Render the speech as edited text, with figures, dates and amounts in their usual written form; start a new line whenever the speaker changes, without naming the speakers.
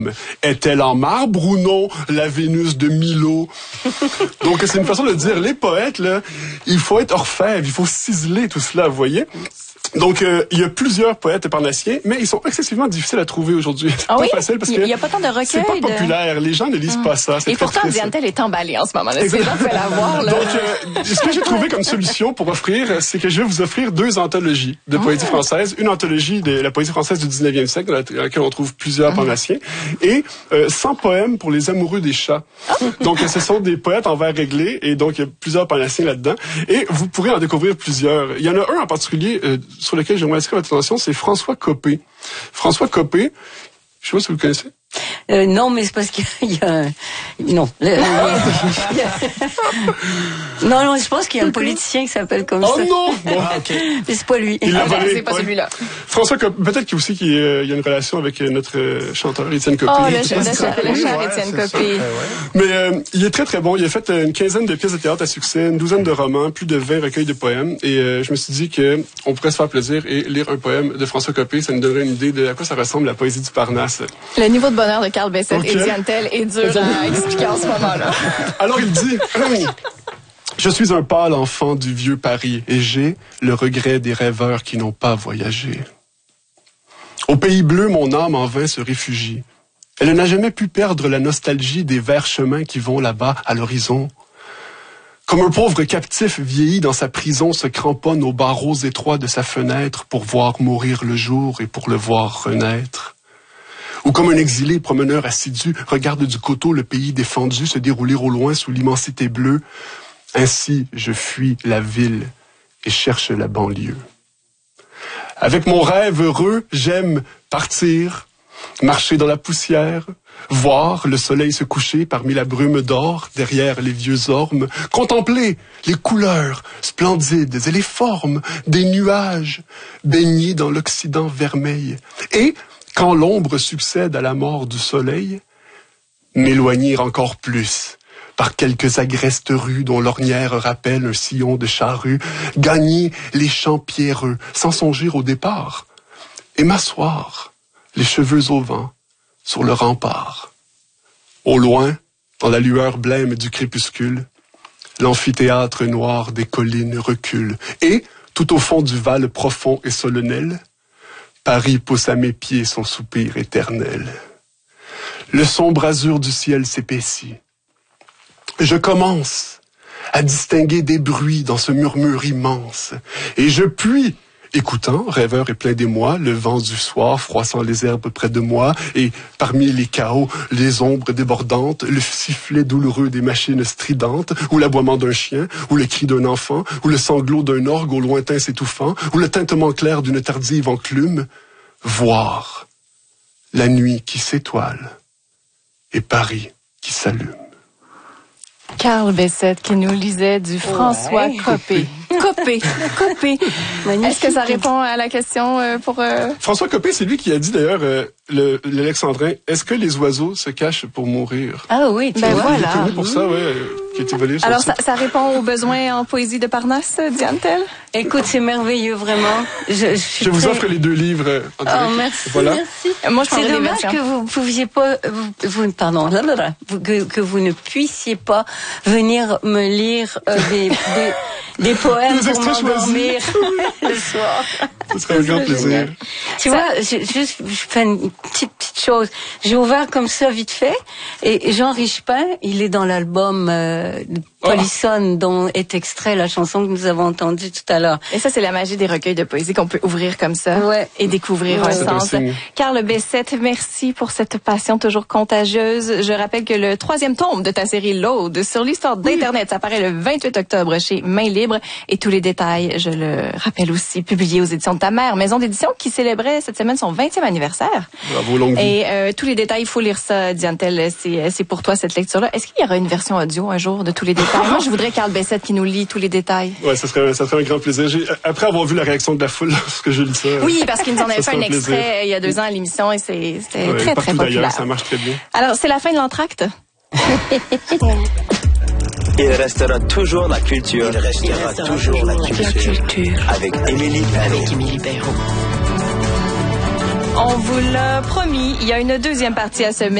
Est-elle en marbre ou non, la Vénus de Milo? Donc, c'est une façon de dire, les poètes, là, il faut être orfèvre, il faut ciseler tout cela, vous voyez? Donc, il y a plusieurs poètes parnassiens, mais ils sont excessivement difficiles à trouver aujourd'hui. C'est pas facile parce que
il y a pas tant de recueils.
C'est pas populaire. Les gens ne lisent pas ça.
Et pourtant, Diane Tell est emballée en ce moment. Les gens peuvent la voir. Là.
Donc, ce que j'ai trouvé comme solution pour offrir, c'est que je vais vous offrir 2 anthologies de poésie française. Une anthologie de la poésie française du 19e siècle, dans laquelle on trouve plusieurs parnassiens, et 100 poèmes pour les amoureux des chats. Donc, ce sont des poètes en vers réglé, et donc il y a plusieurs parnassiens là-dedans. Et vous pourrez en découvrir plusieurs. Il y en a un en particulier sur lequel j'aimerais attirer votre attention, c'est François Copé. François Copé, je sais pas si vous le connaissez.
Non, mais c'est parce qu'il y a non. Non, je pense qu'il y a un politicien qui s'appelle comme ça.
Oh non! Bon.
Mais c'est pas lui.
C'est pas celui-là.
François Copé, peut-être qu'il aussi qu'il y a une relation avec notre chanteur Étienne Copé.
Oh, le cher Étienne Copé.
Mais il est très très bon. Il a fait une quinzaine de pièces de théâtre à succès, une douzaine de romans, plus de 20 recueils de poèmes. Et je me suis dit que on pourrait se faire plaisir et lire un poème de François Copé. Ça nous donnerait une idée de à quoi ça ressemble la poésie du Parnasse.
Le niveau de bonheur de Carl Bessette et Diane Tell est dur à expliquer en ce moment-là.
Alors il dit... Je suis un pâle enfant du vieux Paris et j'ai le regret des rêveurs qui n'ont pas voyagé. Au pays bleu, mon âme en vain se réfugie. Elle n'a jamais pu perdre la nostalgie des verts chemins qui vont là-bas à l'horizon. Comme un pauvre captif vieilli dans sa prison se cramponne aux barreaux étroits de sa fenêtre pour voir mourir le jour et pour le voir renaître. Ou comme un exilé promeneur assidu regarde du coteau le pays défendu se dérouler au loin sous l'immensité bleue. Ainsi, je fuis la ville et cherche la banlieue. Avec mon rêve heureux, j'aime partir, marcher dans la poussière, voir le soleil se coucher parmi la brume d'or derrière les vieux ormes, contempler les couleurs splendides et les formes des nuages baignés dans l'Occident vermeil. Et, quand l'ombre succède à la mort du soleil, m'éloigner encore plus par quelques agrestes rues dont l'ornière rappelle un sillon de charrue, gagner les champs pierreux sans songer au départ, et m'asseoir, les cheveux au vent, sur le rempart. Au loin, dans la lueur blême du crépuscule, l'amphithéâtre noir des collines recule, et, tout au fond du val profond et solennel, Paris pousse à mes pieds son soupir éternel. Le sombre azur du ciel s'épaissit. Je commence à distinguer des bruits dans ce murmure immense, et je puis, écoutant, rêveur et plein d'émoi, le vent du soir froissant les herbes près de moi, et parmi les chaos, les ombres débordantes, le sifflet douloureux des machines stridentes, ou l'aboiement d'un chien, ou le cri d'un enfant, ou le sanglot d'un orgue au lointain s'étouffant, ou le tintement clair d'une tardive enclume, voir la nuit qui s'étoile et Paris qui s'allume.
Carl Bessette qui nous lisait du François Copé. Copé. Est-ce que ça répond à la question pour...
François Copé, c'est lui qui a dit d'ailleurs, l'Alexandrin, est-ce que les oiseaux se cachent pour mourir?
Ah oui,
tu vois,
voilà.
Il est connu pour ça, qui a été volé.
Alors, ça répond aux besoins en poésie de Parnasse, Diane Tell?
Écoute, c'est merveilleux, vraiment. Je
vous offre les 2 livres en direct.
Oh, merci,
voilà.
merci.
Moi, je
c'est dommage que vous pouviez pas, que vous ne puissiez pas venir me lire des poèmes pour m'endormir le soir.
Ce serait un grand plaisir.
Tu vois, je fais une petite chose. J'ai ouvert comme ça vite fait, et Jean Richepin, il est dans l'album Polissonne, dont est extrait la chanson que nous avons entendue tout à l'heure.
Et ça, c'est la magie des recueils de poésie qu'on peut ouvrir comme ça et découvrir un sens. Carl Bessette, merci pour cette passion toujours contagieuse. Je rappelle que le 3e tome de ta série L'Aude sur l'histoire d'Internet, ça paraît le 28 octobre chez Main Libre. Et tous les détails, je le rappelle aussi, publiés aux éditions de ta mère, maison d'édition qui célébrait cette semaine son 20e anniversaire.
Bravo, longue vie.
Et tous les détails, il faut lire ça, Diane Tell, c'est pour toi cette lecture-là. Est-ce qu'il y aura une version audio un jour de tous les détails? Moi, je voudrais Carl Bessette qui nous lit tous les détails.
Ouais, ça serait un grand plaisir. Après avoir vu la réaction de la foule lorsque je lis ça.
Oui, parce qu'il nous en avait fait un extrait il y a 2 ans à l'émission et c'était très, très populaire.
Ça marche très bien.
Alors, c'est la fin de l'entracte?
Il restera toujours la culture. Il restera toujours la culture. Avec Émilie Perrault.
On vous l'a promis, il y a une deuxième partie à ce